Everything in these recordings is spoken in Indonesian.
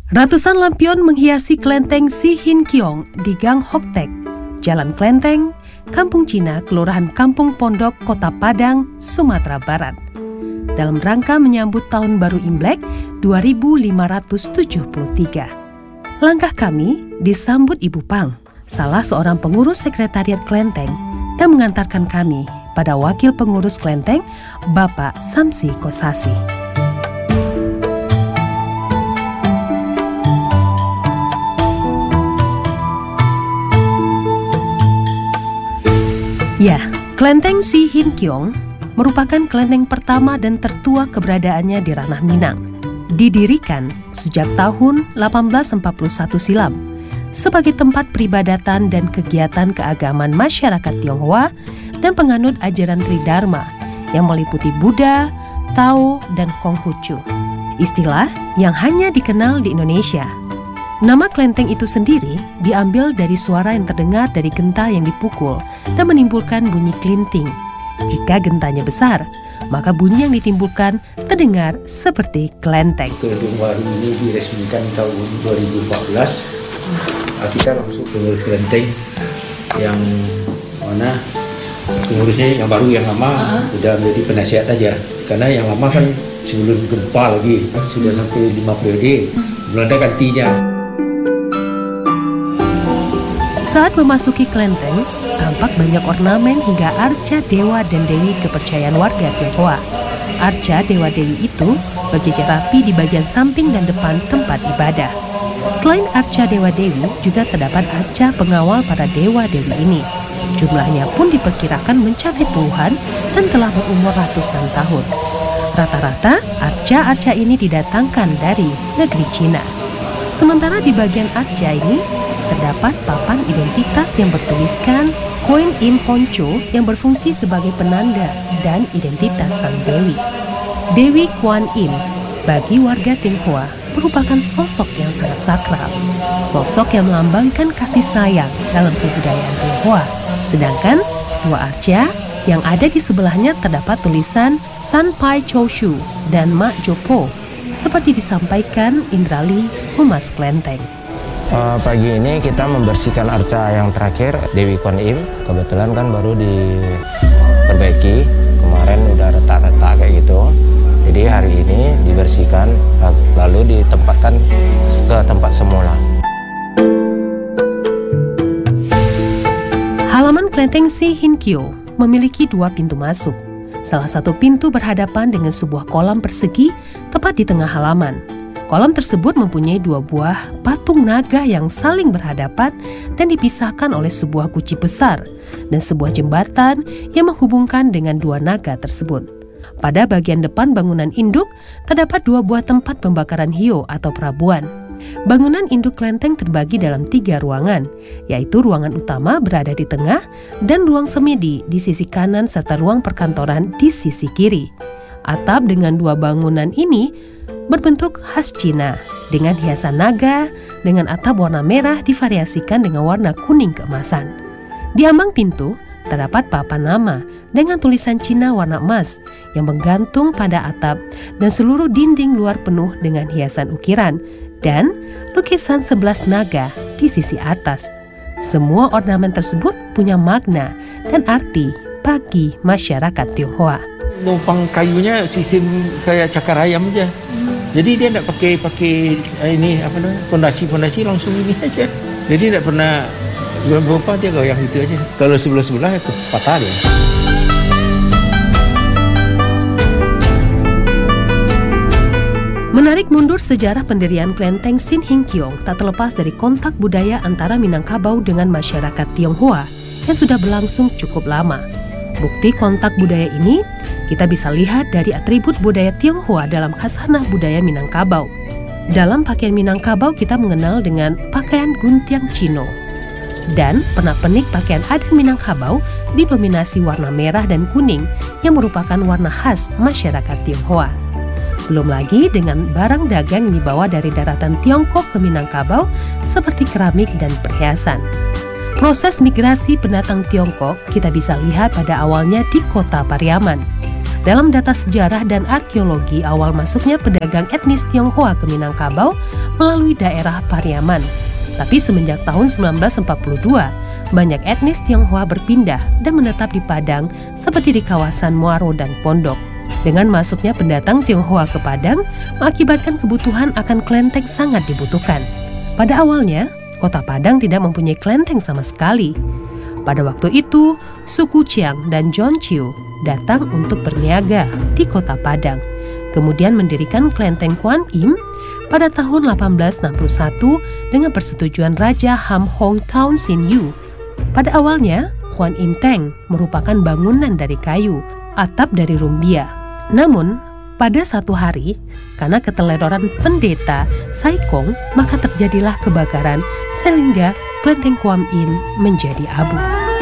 Ratusan lampion menghiasi kelenteng Si Hin Kiong di Gang Hok Tek, Jalan Klenteng, Kampung Cina, Kelurahan Kampung Pondok, Kota Padang, Sumatera Barat. Dalam rangka menyambut Tahun Baru Imlek 2573. Langkah kami disambut Ibu Pang, salah seorang pengurus sekretariat Klenteng, dan mengantarkan kami pada Wakil Pengurus Klenteng, Bapak Samsi Kosasi. Ya, Klenteng Si Hin Kiong merupakan kelenteng pertama dan tertua keberadaannya di Ranah Minang. Didirikan sejak tahun 1841 silam sebagai tempat peribadatan dan kegiatan keagamaan masyarakat Tionghoa dan penganut ajaran Tridharma yang meliputi Buddha, Tao, dan Konghucu. Istilah yang hanya dikenal di Indonesia. Nama kelenteng itu sendiri diambil dari suara yang terdengar dari genta yang dipukul dan menimbulkan bunyi klinting. Jika gentanya besar, maka bunyi yang ditimbulkan terdengar seperti kelenteng. Gedung baru ini diresmikan tahun 2014. Kita langsung pengurus kelenteng yang mana pengurusnya yang baru, yang lama udah menjadi penasihat aja. Karena yang lama kan sebelum gempa lagi sudah sampai 5 periode, belum ada gantinya. Saat memasuki kelenteng, tampak banyak ornamen hingga arca dewa dan dewi kepercayaan warga Tionghoa. Arca dewa-dewi itu berjejer rapi di bagian samping dan depan tempat ibadah. Selain arca dewa-dewi, juga terdapat arca pengawal para dewa-dewi ini. Jumlahnya pun diperkirakan mencapai puluhan dan telah berumur ratusan tahun. Rata-rata arca-arca ini didatangkan dari negeri Cina. Sementara di bagian arca ini terdapat papan identitas yang bertuliskan Koin Im Honcho yang berfungsi sebagai penanda dan identitas sang dewi. Dewi Kuan Im bagi warga Tionghoa merupakan sosok yang sangat sakral, sosok yang melambangkan kasih sayang dalam kebudayaan Tionghoa. Sedangkan dua arca yang ada di sebelahnya terdapat tulisan San Pai Chou Shu dan Mak Jopo, seperti disampaikan Indrali, Humas Klenteng. Pagi ini kita membersihkan arca yang terakhir, Dewi Kuan Im. Kebetulan kan baru diperbaiki, kemarin udah retak-retak kayak gitu. Jadi hari ini dibersihkan, lalu ditempatkan ke tempat semula. Halaman kelenteng Si Hin Kiong memiliki 2 pintu masuk. Salah satu pintu berhadapan dengan sebuah kolam persegi tepat di tengah halaman. Kolam tersebut mempunyai 2 buah patung naga yang saling berhadapan dan dipisahkan oleh sebuah guci besar dan sebuah jembatan yang menghubungkan dengan 2 naga tersebut. Pada bagian depan bangunan induk terdapat 2 buah tempat pembakaran hiyo atau perabuan. Bangunan induk kelenteng terbagi dalam 3 ruangan, yaitu ruangan utama berada di tengah dan ruang semedi di sisi kanan serta ruang perkantoran di sisi kiri. Atap dengan 2 bangunan ini berbentuk khas Cina dengan hiasan naga dengan atap warna merah divariasikan dengan warna kuning keemasan. Di ambang pintu terdapat papan nama dengan tulisan Cina warna emas yang menggantung pada atap dan seluruh dinding luar penuh dengan hiasan ukiran dan lukisan 11 naga di sisi atas. Semua ornamen tersebut punya makna dan arti bagi masyarakat Tionghoa. Numpang kayunya sistem kayak cakar ayam aja. Jadi dia tidak pakai ini apa namanya fondasi langsung ini aja. Jadi tidak pernah berapa dia goyang gitu aja. Kalau sebelah itu patah dia. Menarik mundur sejarah pendirian kelenteng Si Hin Kiong tak terlepas dari kontak budaya antara Minangkabau dengan masyarakat Tionghoa yang sudah berlangsung cukup lama. Bukti kontak budaya ini kita bisa lihat dari atribut budaya Tionghoa dalam khasanah budaya Minangkabau. Dalam pakaian Minangkabau kita mengenal dengan pakaian guntiang Cino. Dan pernak-pernik pakaian adat Minangkabau didominasi warna merah dan kuning yang merupakan warna khas masyarakat Tionghoa. Belum lagi dengan barang dagang yang dibawa dari daratan Tiongkok ke Minangkabau seperti keramik dan perhiasan. Proses migrasi pendatang Tiongkok kita bisa lihat pada awalnya di kota Pariaman. Dalam data sejarah dan arkeologi awal masuknya pedagang etnis Tionghoa ke Minangkabau melalui daerah Pariaman. Tapi semenjak tahun 1942, banyak etnis Tionghoa berpindah dan menetap di Padang seperti di kawasan Muaro dan Pondok. Dengan masuknya pendatang Tionghoa ke Padang, mengakibatkan kebutuhan akan kelenteng sangat dibutuhkan. Pada awalnya, kota Padang tidak mempunyai kelenteng sama sekali. Pada waktu itu, suku Chiang dan John Chiu datang untuk berniaga di kota Padang. Kemudian mendirikan kelenteng Kuan Im pada tahun 1861 dengan persetujuan Raja Ham Hong Taun Sin Yu. Pada awalnya, Kuan Im Teng merupakan bangunan dari kayu, atap dari rumbia. Namun, pada satu hari, karena keteledoran pendeta Sai Kong, maka terjadilah kebakaran sehingga kelenteng Kuan Im menjadi abu.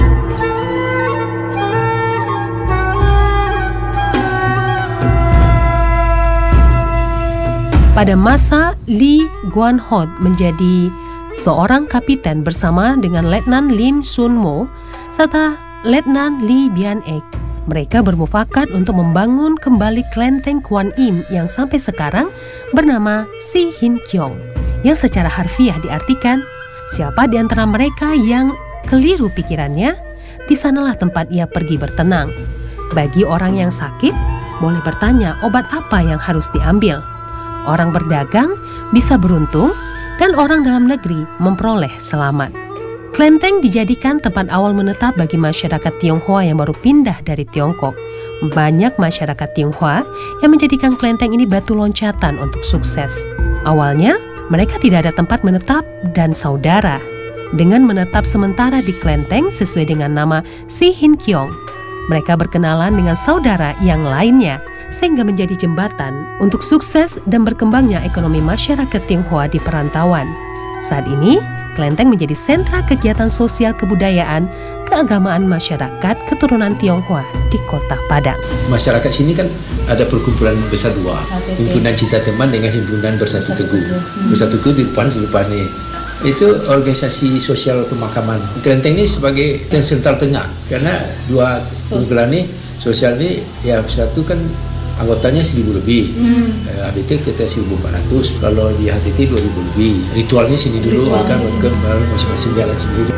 Pada masa Li Guanhot menjadi seorang kapiten bersama dengan Letnan Lim Sun Mo serta Letnan Li Bian Ek, mereka bermufakat untuk membangun kembali kelenteng Kuan Im yang sampai sekarang bernama Si Hin Kiong, yang secara harfiah diartikan, siapa di antara mereka yang keliru pikirannya, di sanalah tempat ia pergi bertenang. Bagi orang yang sakit, boleh bertanya obat apa yang harus diambil. Orang berdagang bisa beruntung dan orang dalam negeri memperoleh selamat. Kelenteng dijadikan tempat awal menetap bagi masyarakat Tionghoa yang baru pindah dari Tiongkok. Banyak masyarakat Tionghoa yang menjadikan kelenteng ini batu loncatan untuk sukses. Awalnya, mereka tidak ada tempat menetap dan saudara. Dengan menetap sementara di kelenteng sesuai dengan nama Si Hin Kiong, mereka berkenalan dengan saudara yang lainnya, sehingga menjadi jembatan untuk sukses dan berkembangnya ekonomi masyarakat Tionghoa di perantauan. Saat ini, kelenteng menjadi sentra kegiatan sosial kebudayaan, keagamaan masyarakat keturunan Tionghoa di kota Padang. Masyarakat sini kan ada perkumpulan besar dua, himpunan Cinta Teman dengan himpunan Bersatu Teguh. Bersatu Teguh di depan nih. Itu organisasi sosial pemakaman. Kelenteng ini sebagai sentral tengah, karena dua kumpulan ini sosial ini ya satu kan anggotanya 1.000 lebih, HBT kita 1.400, kalau di HTT 2.000 lebih. Ritualnya sini dulu, kan ke masing-masing jalan sendiri.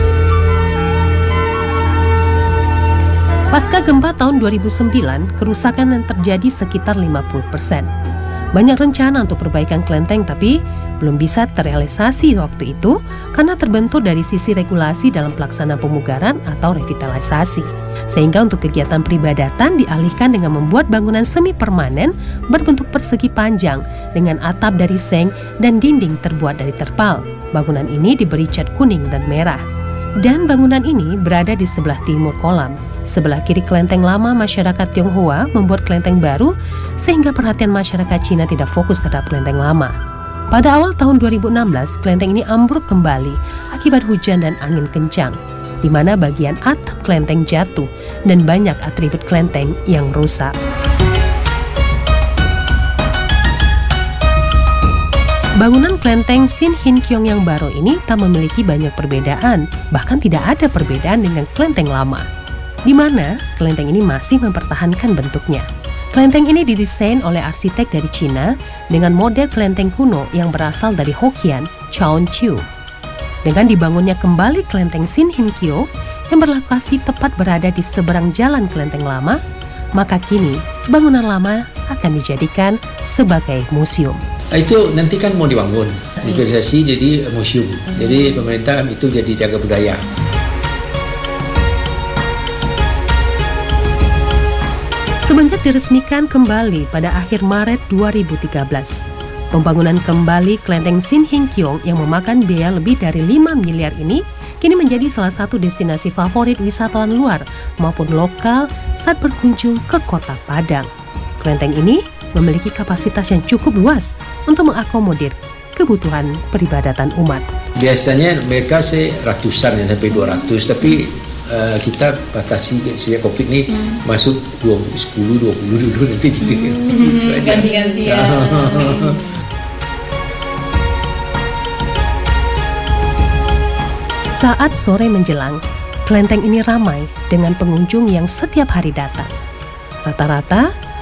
Pasca gempa tahun 2009, kerusakan yang terjadi sekitar 50%. Banyak rencana untuk perbaikan kelenteng tapi belum bisa terrealisasi waktu itu karena terbentur dari sisi regulasi dalam pelaksanaan pemugaran atau revitalisasi. Sehingga untuk kegiatan peribadatan dialihkan dengan membuat bangunan semi permanen berbentuk persegi panjang dengan atap dari seng dan dinding terbuat dari terpal. Bangunan ini diberi cat kuning dan merah. Dan bangunan ini berada di sebelah timur kolam. Sebelah kiri kelenteng lama masyarakat Tionghoa membuat kelenteng baru sehingga perhatian masyarakat Cina tidak fokus terhadap kelenteng lama. Pada awal tahun 2016, kelenteng ini ambruk kembali akibat hujan dan angin kencang, di mana bagian atap kelenteng jatuh dan banyak atribut kelenteng yang rusak. Bangunan kelenteng Sin Hin Kiong yang baru ini tak memiliki banyak perbedaan, bahkan tidak ada perbedaan dengan kelenteng lama, di mana kelenteng ini masih mempertahankan bentuknya. Kelenteng ini didesain oleh arsitek dari Cina dengan model kelenteng kuno yang berasal dari Hokkien, Chaon Chiu. Dengan dibangunnya kembali kelenteng Sin Hin Kiong yang berlokasi tepat berada di seberang jalan kelenteng lama, maka kini bangunan lama akan dijadikan sebagai museum. Itu nanti kan mau dibangun, revitalisasi jadi museum. Jadi pemerintah itu jadi jaga budaya. Semenjak diresmikan kembali pada akhir Maret 2013, pembangunan kembali kelenteng Sin Hin Kiong yang memakan biaya lebih dari 5 miliar ini kini menjadi salah satu destinasi favorit wisatawan luar maupun lokal saat berkunjung ke kota Padang. Kelenteng ini memiliki kapasitas yang cukup luas untuk mengakomodir kebutuhan peribadatan umat. Biasanya mereka ratusan ya, sampai 200, tapi kita batasi sejak COVID ini masuk 10-20 dulu nanti ganti-ganti ya. Saat sore menjelang, kelenteng ini ramai dengan pengunjung yang setiap hari datang. Rata-rata